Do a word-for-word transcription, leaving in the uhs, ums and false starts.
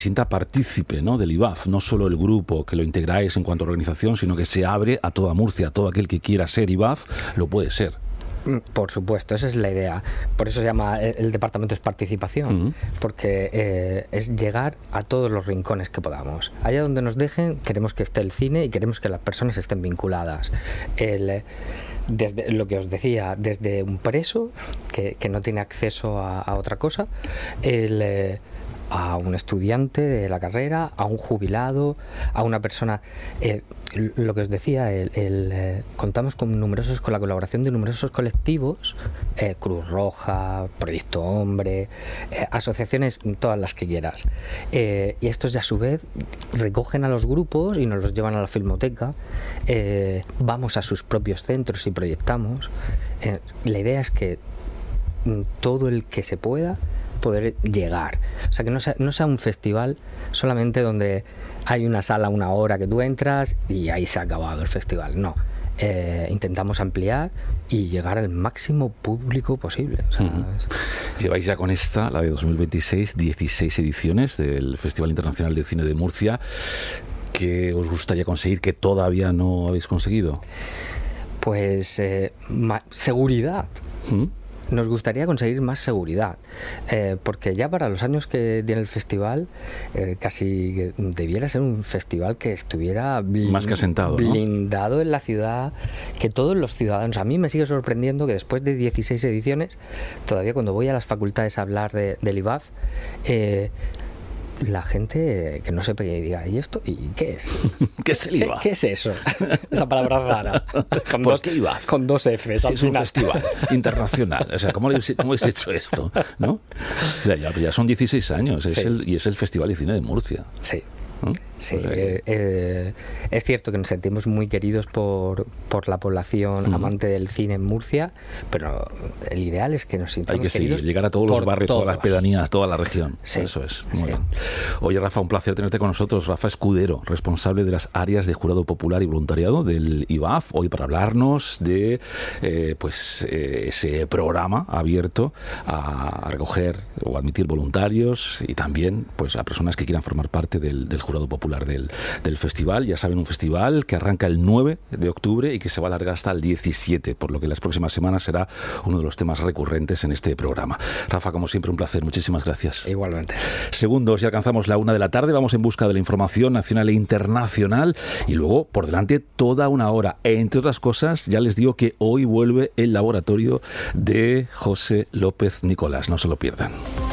sienta partícipe, ¿no?, del I V A F, no solo el grupo que lo integráis en cuanto a organización, sino que se abre a toda Murcia, a todo aquel que quiera ser I V A F, lo puede ser. Por supuesto, esa es la idea. Por eso se llama el, el departamento es participación, uh-huh. porque eh, es llegar a todos los rincones que podamos. Allá donde nos dejen, queremos que esté el cine y queremos que las personas estén vinculadas. El, desde lo que os decía, desde un preso que, que no tiene acceso a, a otra cosa, el... Eh, a un estudiante de la carrera, a un jubilado, a una persona... Eh, lo que os decía, el, el, eh, contamos con numerosos con la colaboración de numerosos colectivos, eh, Cruz Roja, Proyecto Hombre, eh, asociaciones, todas las que quieras. Eh, y estos ya a su vez recogen a los grupos y nos los llevan a la filmoteca, eh, vamos a sus propios centros y proyectamos. Eh, la idea es que todo el que se pueda poder llegar, o sea, que no sea, no sea un festival solamente donde hay una sala una hora que tú entras y ahí se ha acabado el festival. No, eh, intentamos ampliar y llegar al máximo público posible, o sea, uh-huh. es... Lleváis ya con esta, la de dos mil veintiséis, dieciséis ediciones del Festival Internacional de Cine de Murcia. ¿Qué os gustaría conseguir que todavía no habéis conseguido? Pues eh, ma- seguridad. ¿Mm? Nos gustaría conseguir más seguridad, eh, porque ya para los años que tiene el festival, eh, casi debiera ser un festival que estuviera blind, más que asentado, blindado, ¿no?, en la ciudad, que todos los ciudadanos. A mí me sigue sorprendiendo que después de dieciséis ediciones, todavía cuando voy a las facultades a hablar de, del I V A F, eh, la gente que no sepa y diga, ¿y esto? ¿Y qué es? ¿Qué es el I V A F? ¿Qué, qué es eso? Esa palabra rara. Con ¿Por dos, qué I V A F? Con dos Fs. Si es un festival internacional. O sea, ¿cómo, cómo habéis hecho esto? ¿No? Ya, ya, ya son dieciséis años, es sí. el, y es el Festival de Cine de Murcia. Sí. ¿No? Sí, o sea, eh, eh, es cierto que nos sentimos muy queridos por, por la población uh-huh. amante del cine en Murcia, pero el ideal es que nos sintamos hay que queridos seguir, llegar a todos los barrios, todos. todas las pedanías, toda la región. Sí, eso es, muy sí. bien. Oye, Rafa, un placer tenerte con nosotros. Rafa Escudero, responsable de las áreas de jurado popular y voluntariado del I V A F, hoy para hablarnos de eh, pues eh, ese programa abierto a, a recoger o admitir voluntarios y también pues a personas que quieran formar parte del, del jurado popular Del, del festival. Ya saben, un festival que arranca el nueve de octubre y que se va a alargar hasta el diecisiete, por lo que las próximas semanas será uno de los temas recurrentes en este programa. Rafa, como siempre, un placer. Muchísimas gracias. Igualmente. Segundos, ya alcanzamos la una de la tarde. Vamos en busca de la información nacional e internacional y luego, por delante, toda una hora. Entre otras cosas, ya les digo que hoy vuelve el laboratorio de José López Nicolás. No se lo pierdan.